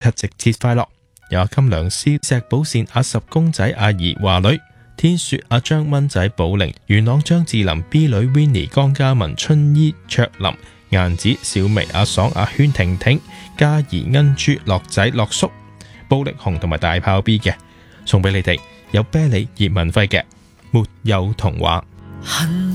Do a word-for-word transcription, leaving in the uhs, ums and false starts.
七夕節快樂。有阿金良師、石寶善、阿十公仔、阿怡、華女、天雪、阿張蚊仔、寶玲、元朗張智霖、B 女 Winnie、江嘉文、春衣、卓林、顏子、小薇、阿爽、阿圈、婷婷、嘉怡、恩珠、樂仔、樂叔、暴力紅同埋大炮 B 嘅，送俾你哋。有啤梨葉文輝嘅沒有童話。